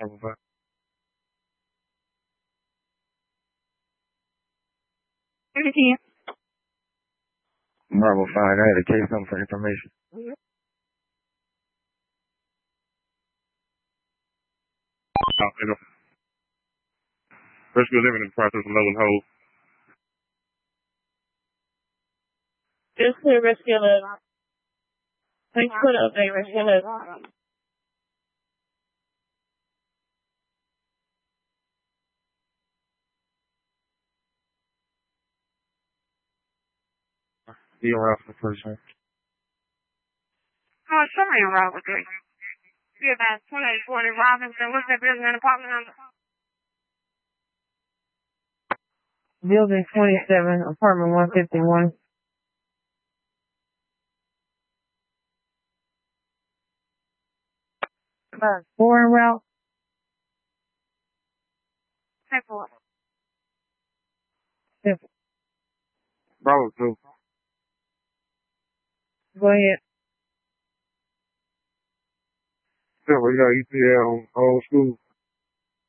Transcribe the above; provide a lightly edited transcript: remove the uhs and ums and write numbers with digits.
Bravo 5, I had a case number for information. Rescue living in the process of level hold. Just clear rescue level. Thanks for the update, rescue level. Be around for the first one. Oh, somebody in Robert Street. Yeah, that's 2840 Robinson. What's that building and apartment number? Building 27, apartment 151. Four en route. Simple. Bravo 2. Go ahead. Silver, you got ETL, old school.